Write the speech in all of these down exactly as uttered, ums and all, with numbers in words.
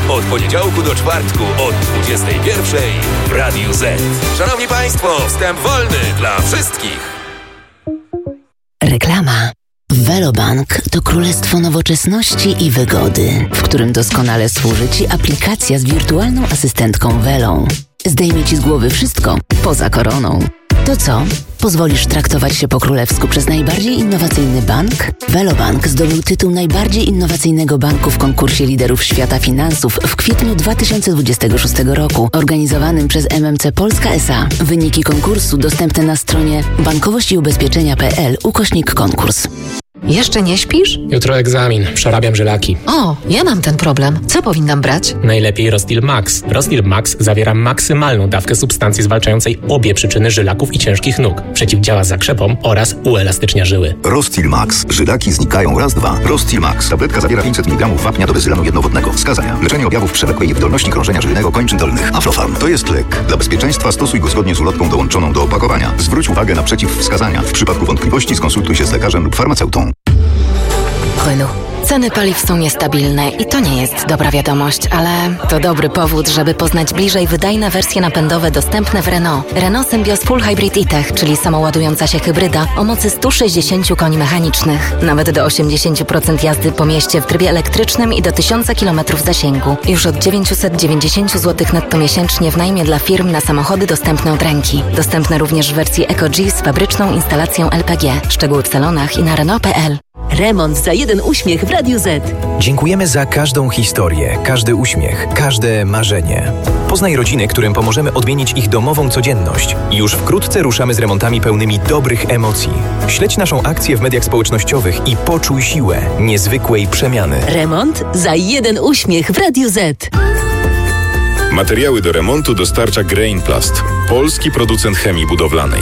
Od poniedziałku do czwartku od dwudziestej pierwszej w Radiu Z. Szanowni Państwo, wstęp wolny dla wszystkich. Reklama. Velobank to królestwo nowoczesności i wygody, w którym doskonale służy Ci aplikacja z wirtualną asystentką Velą. Zdejmie Ci z głowy wszystko, poza koroną. To co? Pozwolisz traktować się po królewsku przez najbardziej innowacyjny bank? Velobank zdobył tytuł najbardziej innowacyjnego banku w konkursie liderów świata finansów w kwietniu dwa tysiące dwudziestego szóstego roku, organizowanym przez M M C Polska S A. Wyniki konkursu dostępne na stronie bankowościiubezpieczenia.pl ukośnik konkurs. Jeszcze nie śpisz? Jutro egzamin, przerabiam żylaki. O, ja mam ten problem. Co powinnam brać? Najlepiej Rostil Max. Rostil Max zawiera maksymalną dawkę substancji zwalczającej obie przyczyny żylaków i ciężkich nóg. Przeciwdziała zakrzepom oraz uelastycznia żyły. Rostil Max. Żylaki znikają raz, dwa. Rostil Max. Tabletka zawiera pięćset miligramów wapnia do bezylanu jednowodnego. Wskazania. Leczenie objawów przewlekłej niewydolności krążenia żylnego kończyn dolnych. Aflofarm. To jest lek. Dla bezpieczeństwa stosuj go zgodnie z ulotką dołączoną do opakowania. Zwróć uwagę na przeciwwskazania. W przypadku wątpliwości skonsultuj się z lekarzem lub farmaceutą. Renault. Ceny paliw są niestabilne i to nie jest dobra wiadomość, ale to dobry powód, żeby poznać bliżej wydajne wersje napędowe dostępne w Renault. Renault Symbioz Full Hybrid e-Tech, czyli samoładująca się hybryda o mocy sto sześćdziesiąt koni mechanicznych. Nawet do osiemdziesiąt procent jazdy po mieście w trybie elektrycznym i do tysiąc kilometrów zasięgu. Już od dziewięćset dziewięćdziesiąt złotych netto miesięcznie w najmie dla firm na samochody dostępne od ręki. Dostępne również w wersji Eco-G z fabryczną instalacją L P G. Szczegóły w salonach i na Renault kropka p l. Remont za jeden uśmiech w Radiu Z. Dziękujemy za każdą historię, każdy uśmiech, każde marzenie. Poznaj rodziny, którym pomożemy odmienić ich domową codzienność. I już wkrótce ruszamy z remontami pełnymi dobrych emocji. Śledź naszą akcję w mediach społecznościowych i poczuj siłę niezwykłej przemiany. Remont za jeden uśmiech w Radiu Z. Materiały do remontu dostarcza Grainplast, polski producent chemii budowlanej.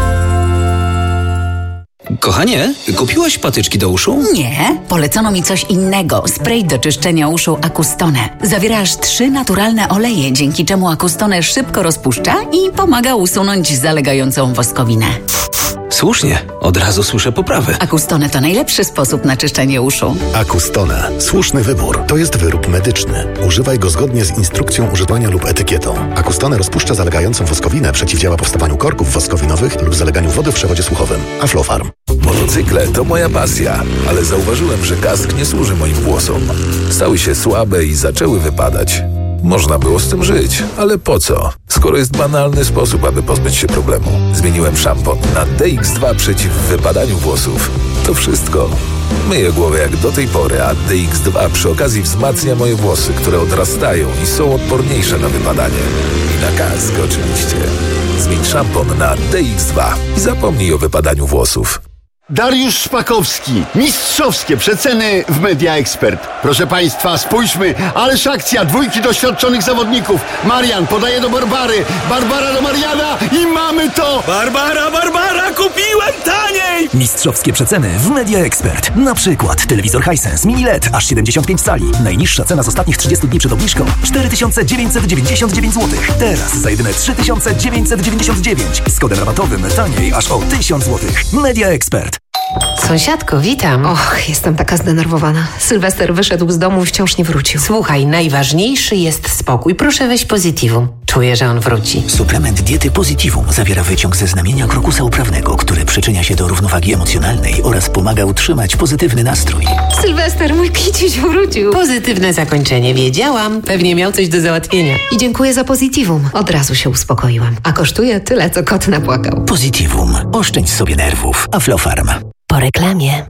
Kochanie, kupiłaś patyczki do uszu? Nie, polecono mi coś innego. Spray do czyszczenia uszu Acustone. Zawiera aż trzy naturalne oleje, dzięki czemu Acustone szybko rozpuszcza i pomaga usunąć zalegającą woskowinę. Słusznie, od razu słyszę poprawę. Acustone to najlepszy sposób na czyszczenie uszu. Acustone. Słuszny wybór. To jest wyrób medyczny. Używaj go zgodnie z instrukcją używania lub etykietą. Acustone rozpuszcza zalegającą woskowinę, przeciwdziała powstawaniu korków woskowinowych lub zaleganiu wody w przewodzie słuchowym. Aflofarm. Motocykle to moja pasja, ale zauważyłem, że kask nie służy moim włosom. Stały się słabe i zaczęły wypadać. Można było z tym żyć, ale po co? Skoro jest banalny sposób, aby pozbyć się problemu. Zmieniłem szampon na D X dwa przeciw wypadaniu włosów. To wszystko. Myję głowę jak do tej pory, a D X dwa przy okazji wzmacnia moje włosy, które odrastają i są odporniejsze na wypadanie. I na kask oczywiście. Zmień szampon na D X dwa i zapomnij o wypadaniu włosów. Dariusz Szpakowski. Mistrzowskie przeceny w Media Expert. Proszę Państwa, spójrzmy, ależ akcja dwójki doświadczonych zawodników. Marian podaje do Barbary, Barbara do Mariana i mamy to! Barbara, Barbara, kupiłem taniej! Mistrzowskie przeceny w Media Expert. Na przykład telewizor Hisense Mini L E D aż siedemdziesiąt pięć cali. Najniższa cena z ostatnich trzydziestu dni przed obniżką cztery tysiące dziewięćset dziewięćdziesiąt dziewięć złotych. Teraz za jedyne trzy tysiące dziewięćset dziewięćdziesiąt dziewięć. Z kodem rabatowym taniej aż o tysiąc złotych. Media Expert. Sąsiadko, witam. Och, jestem taka zdenerwowana. Sylwester wyszedł z domu i wciąż nie wrócił. Słuchaj, najważniejszy jest spokój. Proszę weź Positivum. Czuję, że on wróci. Suplement diety Positivum zawiera wyciąg ze znamienia krokusa uprawnego, który przyczynia się do równowagi emocjonalnej oraz pomaga utrzymać pozytywny nastrój. Sylwester, mój kiciuś wrócił. Pozytywne zakończenie. Wiedziałam. Pewnie miał coś do załatwienia. I dziękuję za Positivum. Od razu się uspokoiłam. A kosztuje tyle, co kot napłakał. Positivum. Oszczędź sobie nerwów. Aflofarm. Po reklamie.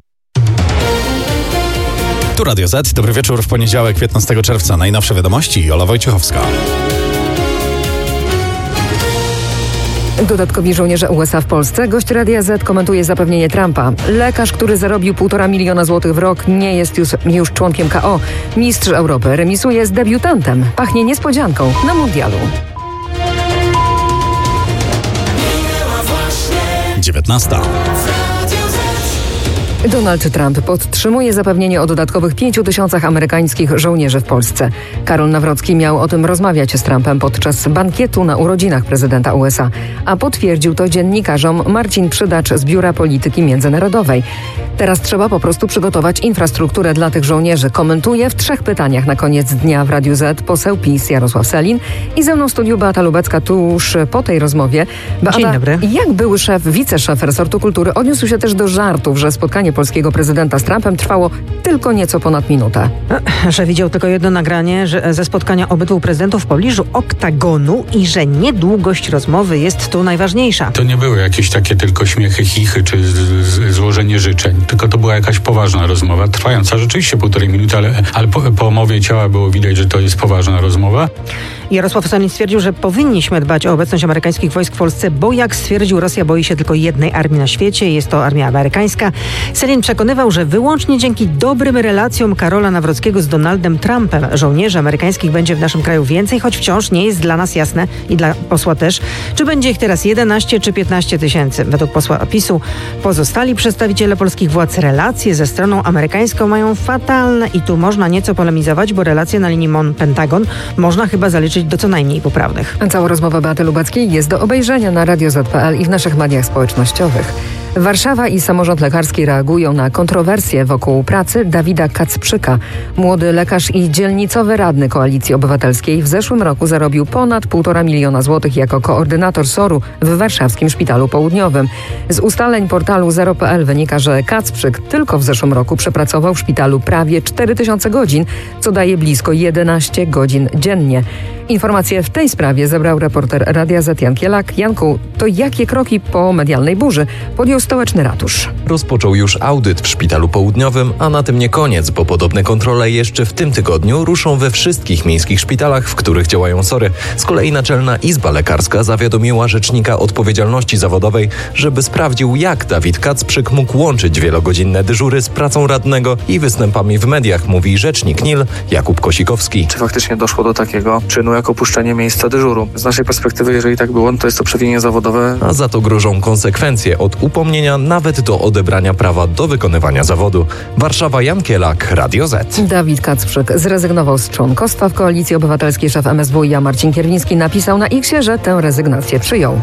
Tu Radio Z. Dobry wieczór w poniedziałek, piętnastego czerwca. Najnowsze wiadomości. Jola Wojciechowska. Dodatkowi żołnierze U S A w Polsce. Gość Radia Z komentuje zapewnienie Trumpa. Lekarz, który zarobił półtora miliona złotych w rok, nie jest już, już członkiem K O. Mistrz Europy remisuje z debiutantem. Pachnie niespodzianką na mundialu. dziewiętnasta. Donald Trump podtrzymuje zapewnienie o dodatkowych pięciu tysiącach amerykańskich żołnierzy w Polsce. Karol Nawrocki miał o tym rozmawiać z Trumpem podczas bankietu na urodzinach prezydenta U S A, a potwierdził to dziennikarzom Marcin Przydacz z Biura Polityki Międzynarodowej. Teraz trzeba po prostu przygotować infrastrukturę dla tych żołnierzy. Komentuje w trzech pytaniach na koniec dnia w Radiu Z poseł PiS Jarosław Sellin i ze mną w studiu Beata Lubecka tuż po tej rozmowie. Beata, Dzień dobry. Jak były szef, wiceszef resortu kultury odniósł się też do żartów, że spotkanie polskiego prezydenta z Trumpem trwało tylko nieco ponad minutę. Że widział tylko jedno nagranie że ze spotkania obydwu prezydentów w pobliżu oktagonu i że nie długość rozmowy jest tu najważniejsza. To nie były jakieś takie tylko śmiechy, chichy czy z, z, złożenie życzeń, tylko to była jakaś poważna rozmowa, trwająca rzeczywiście półtorej minuty, ale, ale po, po mowie ciała było widać, że to jest poważna rozmowa. Jarosław Sellin stwierdził, że powinniśmy dbać o obecność amerykańskich wojsk w Polsce, bo jak stwierdził, Rosja boi się tylko jednej armii na świecie, jest to armia amerykańska. Sellin przekonywał, że wyłącznie dzięki dobrym relacjom Karola Nawrockiego z Donaldem Trumpem żołnierzy amerykańskich będzie w naszym kraju więcej, choć wciąż nie jest dla nas jasne i dla posła też, czy będzie ich teraz jedenaście czy piętnaście tysięcy. Według posła PiSu pozostali przedstawiciele polskich władz relacje ze stroną amerykańską mają fatalne i tu można nieco polemizować, bo relacje na linii Mon-Pentagon można chyba zaliczyć do co najmniej poprawnych. Cała rozmowa Beaty Lubeckiej jest do obejrzenia na radio zet kropka pe el i w naszych mediach społecznościowych. Warszawa i samorząd lekarski reagują na kontrowersje wokół pracy Dawida Kacprzyka. Młody lekarz i dzielnicowy radny Koalicji Obywatelskiej w zeszłym roku zarobił ponad półtora miliona złotych jako koordynator soru w warszawskim Szpitalu Południowym. Z ustaleń portalu zero kropka pe el wynika, że Kacprzyk tylko w zeszłym roku przepracował w szpitalu prawie cztery tysiące godzin, co daje blisko jedenaście godzin dziennie. Informacje w tej sprawie zebrał reporter Radia Z Jan Kielak. Janku, to jakie kroki po medialnej burzy podjął stołeczny ratusz? Rozpoczął już audyt w Szpitalu Południowym, a na tym nie koniec, bo podobne kontrole jeszcze w tym tygodniu ruszą we wszystkich miejskich szpitalach, w których działają sory. Z kolei Naczelna Izba Lekarska zawiadomiła Rzecznika Odpowiedzialności Zawodowej, żeby sprawdził, jak Dawid Kacprzyk mógł łączyć wielogodzinne dyżury z pracą radnego i występami w mediach, mówi rzecznik N I L Jakub Kosikowski. Czy faktycznie doszło do takiego czynu jak opuszczenie miejsca dyżuru? Z naszej perspektywy, jeżeli tak było, to jest to przewinienie zawodowe. A za to grożą konsekwencje od upomnienia nawet do odebrania prawa do wykonywania zawodu. Warszawa, Jan Kielak, Radio Z. Dawid Kacprzyk zrezygnował z członkostwa w Koalicji Obywatelskiej. Szef M S W i Marcin Kierwiński napisał na X-ie, że tę rezygnację przyjął.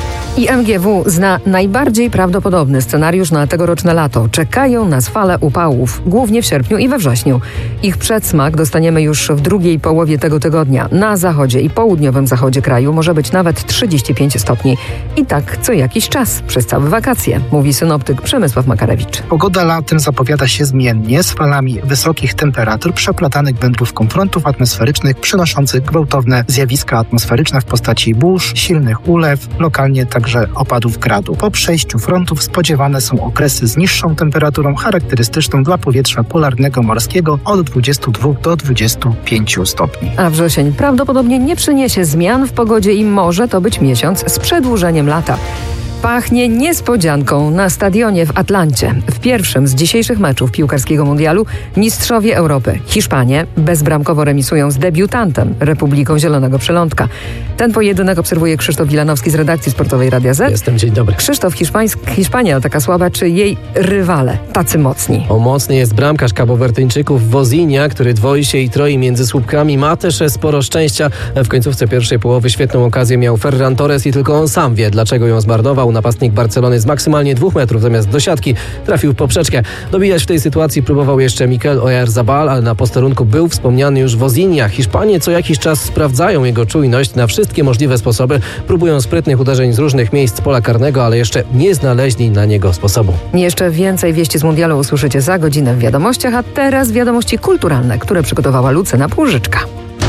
I M G W zna najbardziej prawdopodobny scenariusz na tegoroczne lato. Czekają nas fale upałów, głównie w sierpniu i we wrześniu. Ich przedsmak dostaniemy już w drugiej połowie tego tygodnia. Na zachodzie i południowym zachodzie kraju może być nawet trzydzieści pięć stopni. I tak co jakiś czas, przez całe wakacje, mówi synoptyk Przemysław Makarewicz. Pogoda latem zapowiada się zmiennie, z falami wysokich temperatur przeplatanych wędrówką frontów atmosferycznych przynoszących gwałtowne zjawiska atmosferyczne w postaci burz, silnych ulew, lokalnie także opadów gradu. Po przejściu frontów spodziewane są okresy z niższą temperaturą charakterystyczną dla powietrza polarnego morskiego od dwudziestu dwóch do dwudziestu pięciu stopni. A wrzesień prawdopodobnie nie przyniesie zmian w pogodzie i może to być miesiąc z przedłużeniem lata. Pachnie niespodzianką na stadionie w Atlancie. W pierwszym z dzisiejszych meczów piłkarskiego mundialu mistrzowie Europy, Hiszpanie, bezbramkowo remisują z debiutantem, Republiką Zielonego Przylądka. Ten pojedynek obserwuje Krzysztof Wilanowski z redakcji sportowej Radia Z. Jestem, dzień dobry. Krzysztof, Hiszpańsk, Hiszpania taka słaba, czy jej rywale tacy mocni? O, mocny jest bramkarz kabowertyńczyków Wozinia, który dwoi się i troi między słupkami. Ma też sporo szczęścia. W końcówce pierwszej połowy świetną okazję miał Ferran Torres i tylko on sam wie, dlaczego ją zmarnował. Napastnik Barcelony z maksymalnie dwóch metrów zamiast do siatki trafił w poprzeczkę. Dobijać w tej sytuacji próbował jeszcze Mikel Oyarzabal, ale na posterunku był wspomniany już Wozinia. Hiszpanie co jakiś czas sprawdzają jego czujność na wszystkie możliwe sposoby. Próbują sprytnych uderzeń z różnych miejsc pola karnego, ale jeszcze nie znaleźli na niego sposobu. Jeszcze więcej wieści z mundialu usłyszycie za godzinę w wiadomościach, a teraz wiadomości kulturalne, które przygotowała Lucyna Płużyczka.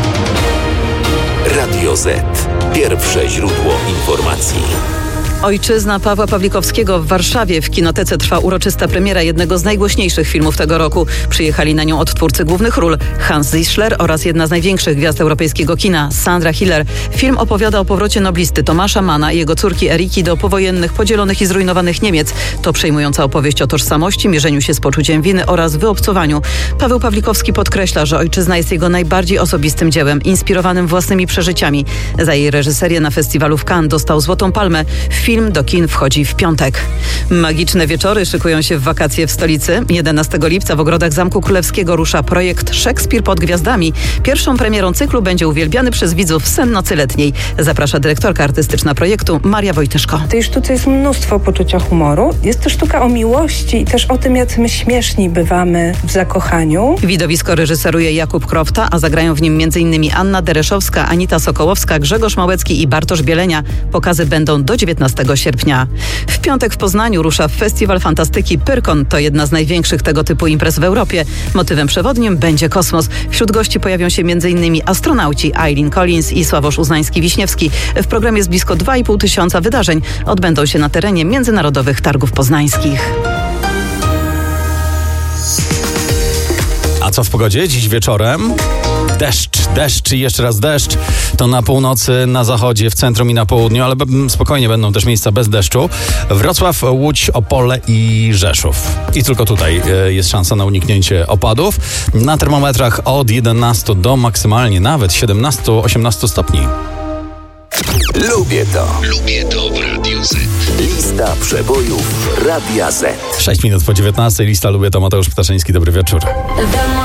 Radio Z. Pierwsze źródło informacji. Ojczyzna Pawła Pawlikowskiego w Warszawie. W Kinotece trwa uroczysta premiera jednego z najgłośniejszych filmów tego roku. Przyjechali na nią odtwórcy głównych ról Hans Zisler oraz jedna z największych gwiazd europejskiego kina, Sandra Hiller. Film opowiada o powrocie noblisty Tomasza Manna i jego córki Eriki do powojennych, podzielonych i zrujnowanych Niemiec. To przejmująca opowieść o tożsamości, mierzeniu się z poczuciem winy oraz wyobcowaniu. Paweł Pawlikowski podkreśla, że Ojczyzna jest jego najbardziej osobistym dziełem, inspirowanym własnymi przeżyciami. Za jej reżyserię na festiwalu w Cannes dostał Złotą Palmę. W Film do kin wchodzi w piątek. Magiczne wieczory szykują się w wakacje w stolicy. jedenastego lipca w ogrodach Zamku Królewskiego rusza projekt Szekspir pod gwiazdami. Pierwszą premierą cyklu będzie uwielbiany przez widzów Sen nocy letniej. Zaprasza dyrektorka artystyczna projektu Maria Wojtyszko. W tej sztuce jest mnóstwo poczucia humoru. Jest to sztuka o miłości i też o tym, jak my śmieszni bywamy w zakochaniu. Widowisko reżyseruje Jakub Krofta, a zagrają w nim m.in. Anna Dereszowska, Anita Sokołowska, Grzegorz Małecki i Bartosz Bielenia. Pokazy będą do dziewiętnastego sierpnia. W piątek w Poznaniu rusza Festiwal Fantastyki Pyrkon. To jedna z największych tego typu imprez w Europie. Motywem przewodnim będzie kosmos. Wśród gości pojawią się m.in. astronauci Eileen Collins i Sławosz Uznański-Wiśniewski. W programie jest blisko dwa i pół tysiąca wydarzeń. Odbędą się na terenie Międzynarodowych Targów Poznańskich. A co w pogodzie dziś wieczorem? Deszcz, deszcz i jeszcze raz deszcz. To na północy, na zachodzie, w centrum i na południu, ale b- spokojnie będą też miejsca bez deszczu. Wrocław, Łódź, Opole i Rzeszów. I tylko tutaj y, jest szansa na uniknięcie opadów. Na termometrach od jedenastu do maksymalnie nawet siedemnaście osiemnaście stopni. Lubię to. Lubię to w Radiu Z. Lista przebojów Radia Z. sześć minut po dziewiętnastej. Lista Lubię to. Mateusz Ptaszyński. Dobry wieczór.